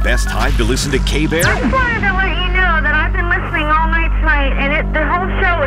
best time to listen to K-Bear? I just wanted to let you know that I've been listening all night tonight, and the whole show